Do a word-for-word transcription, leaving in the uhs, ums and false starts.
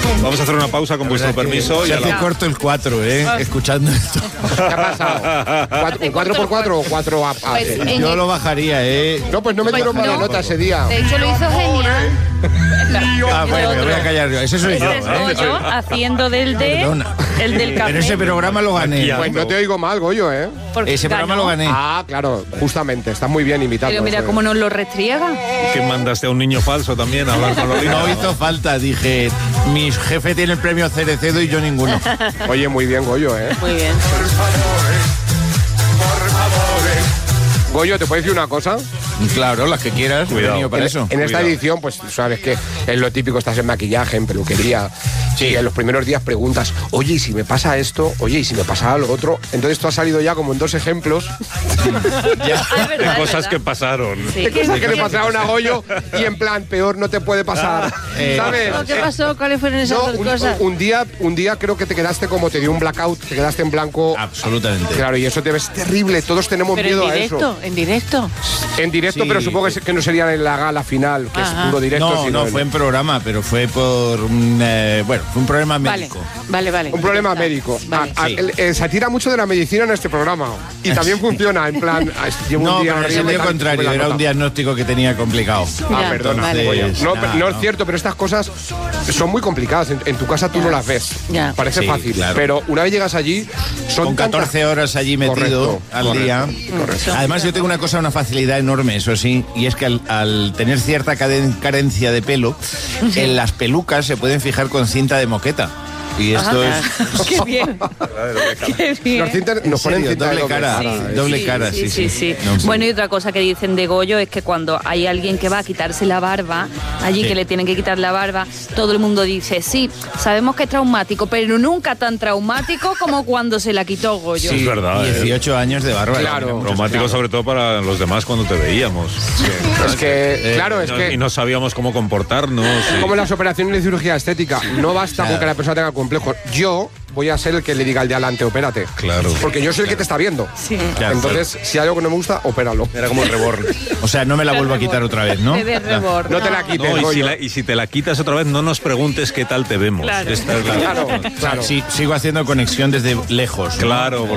Vamos a hacer una pausa con vuestro permiso. Se y a hace la... corto el cuatro, ¿eh? Escuchando esto. ¿Qué ha pasado? ¿Cuatro, cuatro por cuatro o cuatro a, a Pues, eh? Yo lo bajaría, ¿eh? No, pues no me Pues dieron mala no. nota ese día. De hecho, lo hizo genial. Ah, bueno, me voy a callar yo. Ese soy yo, Ese es ¿eh? Goyo haciendo del de... Perdona. El del café. Pero ese programa lo gané. Aquí, Pues no te oigo mal, Goyo, ¿eh? Porque Ese programa ganó. lo gané. Ah, claro, justamente. Está muy bien invitado. Pero mira eso, cómo eh. nos lo restriega. ¿Que mandaste a un niño falso también a hablar con Lolita? No hizo falta, dije, mi jefe tiene el premio Cerecedo y yo ninguno. Oye, muy bien, Goyo, ¿eh? Muy bien. Goyo, ¿te puedo decir una cosa? Claro, las que quieras, he Cuidado. venido para en, eso. en esta Cuidado. edición, pues sabes que es lo típico, estás en maquillaje, en peluquería. Sí. Y en los primeros días preguntas, oye, ¿y si me pasa esto? Oye, ¿y si me pasa lo otro? Entonces tú has salido ya como en dos ejemplos Ya. Ah, es verdad, De es cosas verdad. que pasaron. Sí. de cosas que le pasaron a Goyo y en plan, peor no te puede pasar. Eh, ¿Sabes? ¿Qué pasó? ¿Cuáles fueron esas No, dos un, cosas? un día, un día creo que te quedaste como te dio un blackout, te quedaste en blanco. Absolutamente. Claro, y eso te ves terrible. Todos tenemos Pero miedo en a directo, eso. en directo. En directo, Sí. pero supongo que, que no sería en la gala final, que Ajá. es puro directo. No, sino no, en- fue en programa, pero fue por un, eh, bueno, fue un problema Vale, médico. vale, vale. Un problema Ya está. médico. Vale. A- a- Sí. el- eh, se tira mucho de la medicina en este programa. Y también funciona, en plan, ah, llevo No, un día pero en el horrible, sentido tal, contrario, sube la era un nota. diagnóstico que tenía complicado. Ah, Ya, perdona. vale. Goyo. No, Nada, no es no. cierto, pero estas cosas son muy complicadas. En, en tu casa tú Ya. no las ves. Ya. Parece Sí, fácil. claro. Pero una vez llegas allí, son Con tantas- catorce horas allí metido Correcto, al correcto, día. correcto. Además, yo tengo una cosa, una facilidad enorme, eso sí, y es que al, al tener cierta caden- carencia de pelo, en las pelucas se pueden fijar con cinta de moqueta. Y esto es. Qué bien. Qué bien. Nos, cintan- nos En ponen serio, cinta de doble cara. cara, Sí. ¿eh? Doble cara, sí, sí. sí. No, sí. Bueno, y otra cosa que dicen de Goyo es que cuando hay alguien que va a quitarse la barba, allí Sí. que le tienen que quitar la barba, todo el mundo dice, sí, sabemos que es traumático, pero nunca tan traumático como cuando se la quitó Goyo. Sí, es verdad. ¿eh? dieciocho años de barba. Claro. Traumático Claro. sobre todo para los demás cuando te veíamos. Es que, claro, es No- que. Y no sabíamos cómo comportarnos. y- Como las operaciones de cirugía estética, no basta con que la persona tenga complejos. Yo voy a ser el que le diga al de adelante, opérate. Claro. Porque yo soy el que te está viendo. Sí. Claro. Entonces, si hay algo que no me gusta, opéralo. Era como el reborn. O sea, no me la vuelvo a quitar otra vez, ¿no? Te des rebord, No te la quites, No, y, si Goyo. la- y si te la quitas otra vez, no nos preguntes qué tal te vemos. Claro. Esta es la- Claro, O sea, claro. sí, sigo haciendo conexión desde lejos. ¿no? Claro,